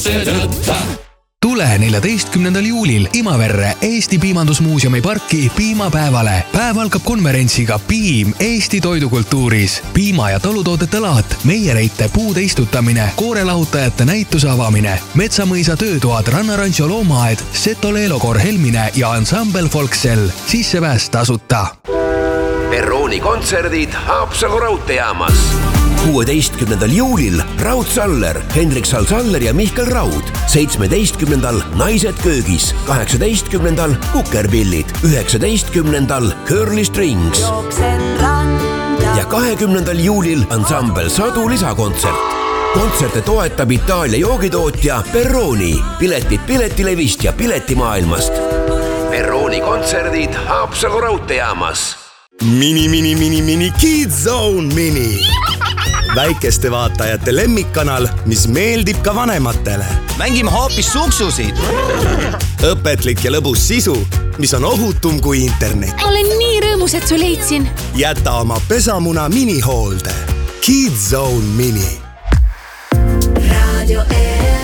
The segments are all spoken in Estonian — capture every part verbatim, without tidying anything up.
Tule neljateistkümnendal juulil Imaverre Eesti Piimandusmuuseumi parki piimapäevale. Päev algab konverentsiga Piim Eesti toidukultuuris. Piima- ja talutoodete laat, meiereite puude istutamine, koorelahutajate näituse avamine, Metsamõisa töötoad, Rannarantsio loomaaed, Seto Leelokoor Helmine ja ansambel Folksel. Sissepääs tasuta. Perrooni kontserdid Haapsalu raudteejaamas. kuueteistkümnendal juulil Raud Saller, Hendrik Sal-Saller ja Mihkel Raud. seitsmeteistkümnendal Naised köögis. kaheksateistkümnendal Kukerpillid. üheksateistkümnendal Curly Strings. Ja kahekümnendal juulil ansambel Sadu lisakontsert. Kontserte toetab Itaalia joogitootja Perrooni. Piletid Piletilevist ja Piletimaailmast. Perrooni kontserdid Haapsalu raudteejaamas. Mini, mini, mini, mini, Kids Zone Mini. Väikeste vaatajate lemmikkanal, mis meeldib ka vanematele. Mängime hoopis suksusid. Õpetlik ja lõbus sisu, mis on ohutum kui internet. Olen nii rõõmus, et su leidsin. Jäta oma pesamuna minihoolde. Kids Zone Mini. Radio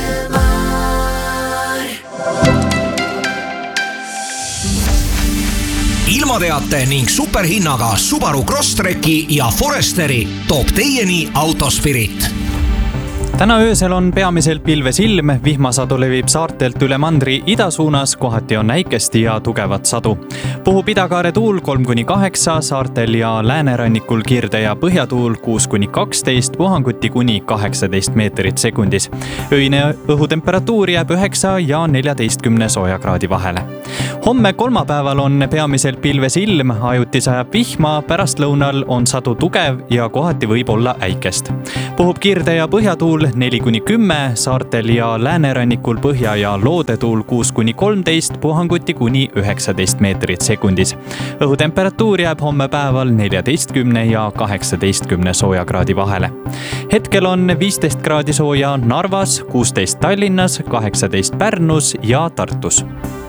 Ilmateate ning superhinnaga Subaru Crosstreki ja Foresteri toob teieni Autospirit. Täna öösel on peamiselt pilves ilm, vihmasadu levib saartelt üle mandri idasuunas, kohati on näikesti ja tugevat sadu. Puhub idakaare tuul kolm kuni kaheksa, saartel ja läänerannikul kirde ja põhjatuul kuus kuni kaksteist, puhanguti kuni kaheksateist meetrit sekundis. Öine õhutemperatuur jääb üheksa ja neljateistkümne soojakraadi vahele. Homme kolmapäeval on peamiselt pilves ilm, ajuti sajab vihma, pärastlõunal on sadu tugev ja kohati võib olla äikest. Puhub kirde ja põhjatuul neli kuni kümme, saartel ja läänerannikul põhja ja loodetuul kuus kuni kolmteist, puhanguti kuni üheksateist meetrit sekundis. Õhutemperatuur jääb homme päeval neljateistkümne ja kaheksateistkümne soojakraadi vahele. Hetkel on viisteist kraadi sooja Narvas, kuusteist Tallinnas, kaheksateist Pärnus ja Tartus.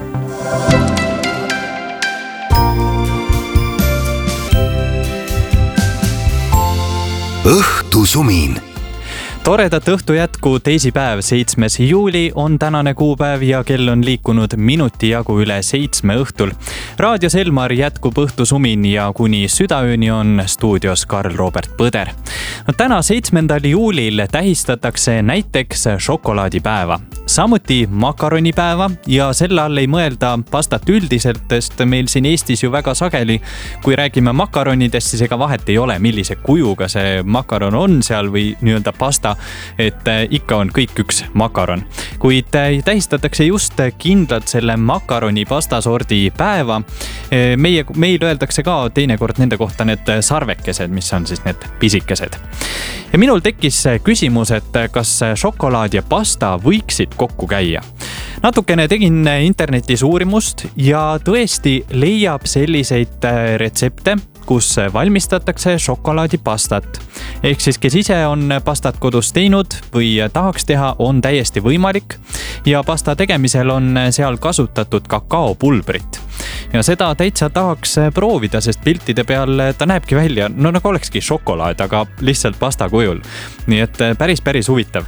Õhtusumin. Toredat õhtu jätku, teisipäev, seitsmes juuli on tänane kuupäev ja kell on liikunud minuti jagu üle seitsme õhtul. Raadios Elmar jätkub õhtusumin ja kuni südaööni on stuudios Karl Robert Põder. No, täna seitsmendal juulil tähistatakse näiteks šokolaadipäeva, samuti makaronipäeva ja selle all ei mõelda pastat üldiselt, sest meil siin Eestis ju väga sageli, kui räägime makaronidest, siis ega vahet ei ole, millise kujuga see makaron on seal või nii-öelda pasta, et ikka on kõik üks makaron. Kuid tähistatakse just kindlalt selle makaroni pastasordi päeva. Meie, meil öeldakse ka teinekord nende kohta need sarvekesed, mis on siis need pisikesed. Ja minul tekkis küsimus, et kas šokolaad ja pasta võiksid kokku käia. Natukene tegin internetis uurimust ja tõesti leiab selliseid retsepte, kus valmistatakse šokolaadipastat. Ehk siis, kes ise on pastat kodus teinud või tahaks teha, on täiesti võimalik ja pasta tegemisel on seal kasutatud kakaopulbrit. Ja seda täitsa tahaks proovida, sest piltide peal ta näebki välja, no nagu olekski šokolaad, aga lihtsalt pasta kujul. Nii et päris, päris huvitav.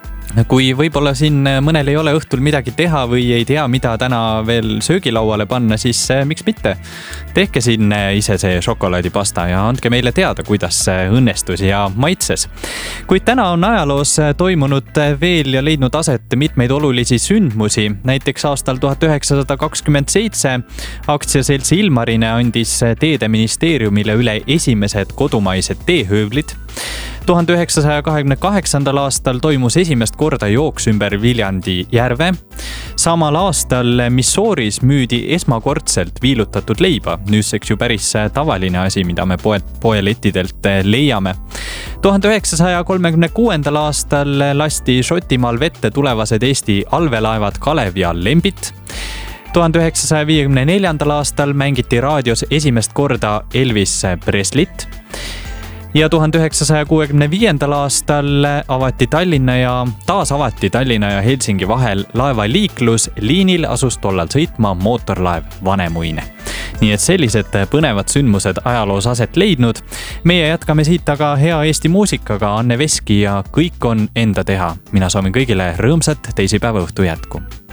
Kui võib-olla siin mõnel ei ole õhtul midagi teha või ei tea, mida täna veel söögilauale panna, siis miks mitte? Tehke siin ise see šokolaadipasta ja andke meile teada, kuidas õnnestus ja maitses. Kuid täna on ajaloos toimunud veel ja leidnud aset mitmeid olulisi sündmusi. Näiteks aastal tuhat üheksasada kakskümmend seitse aktsiaseltsi Ilmarine andis teedeministeeriumile üle esimesed kodumaised teehöövlid. tuhande üheksasaja kahekümne kaheksandal aastal toimus esimest korda jooks ümber Viljandi järve. Samal aastal Missouris müüdi esmakordselt viilutatud leiba, nüüdseks ju päris tavaline asi, mida me poe, poelettidelt leiame. tuhande üheksasaja kolmekümne kuuendal aastal lasti Šotimaal vette tulevased Eesti allveelaevad Kalev ja Lembit. tuhande üheksasaja viiekümne neljandal aastal mängiti raadios esimest korda Elvis Preslit. Ja tuhande üheksasaja kuuekümne viiendal aastal avati Tallinna ja taas avati Tallinna ja Helsingi vahel laevaliiklus. Liinil asus tollal sõitma mootorlaev Vanemuine. nii et sellised põnevad sündmused ajaloos aset leidnud. Meie jätkame siit aga hea Eesti muusikaga Anne Veski ja Kõik on enda teha. Mina soovin kõigile rõõmsat teisipäeva õhtu jätku.